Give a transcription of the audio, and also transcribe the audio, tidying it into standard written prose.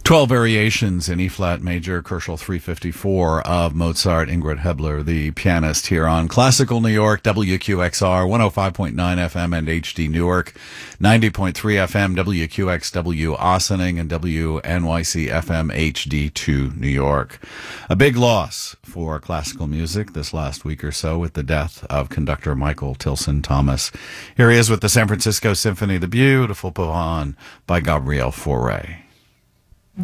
12 variations in E-flat major, Kerschel 354 of Mozart, Ingrid Hebler, the pianist, here on Classical New York, WQXR, 105.9 FM and HD Newark, 90.3 FM, WQXW Ossining, and WNYC FM HD2 New York. A big loss for classical music this last week or so with the death of conductor Michael Tilson Thomas. Here he is with the San Francisco Symphony, the beautiful Pavane by Gabriel Fauré.